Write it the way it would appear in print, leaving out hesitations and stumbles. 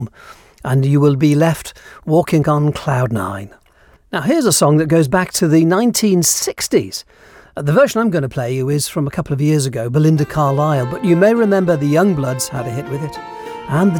and you will be left walking on cloud nine. Now here's a song that goes back to the 1960s. The version I'm going to play you is from a couple of years ago, Belinda Carlisle, but you may remember the Youngbloods had a hit with it, and the